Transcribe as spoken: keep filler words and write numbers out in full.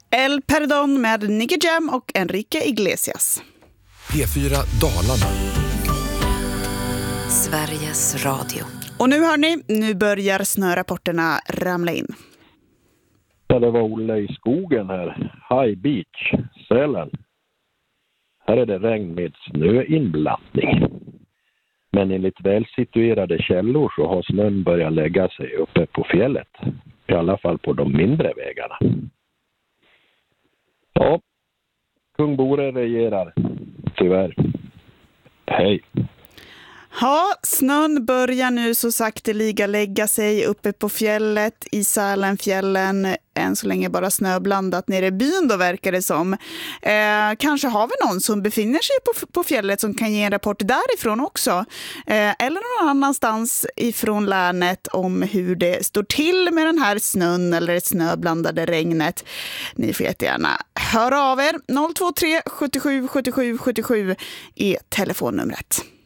El Perdón med Nicky Jam och Enrique Iglesias. P fyra Dalarna. Sveriges Radio. Och nu hör ni, nu börjar snörapporterna ramla in. Ja, det var Olle i skogen här. High Beach, Sälen. Här är det regn med snöinblandning. Men enligt välsituerade källor så har snön börjat lägga sig uppe på fjället. I alla fall på de mindre vägarna. Ja, kung Bore regerar. Tyvärr. Hej. Ja, snön börjar nu så sakteliga lägga sig uppe på fjället i Sälenfjällen. Än så länge bara snöblandat nere i byn då, verkar det som. Eh, kanske har vi någon som befinner sig på, på fjället som kan ge en rapport därifrån också. Eh, eller någon annanstans ifrån länet om hur det står till med den här snön eller det snöblandade regnet. Ni får jättegärna höra av er. noll två tre sjuttiosju sjuttiosju sjuttiosju är telefonnumret.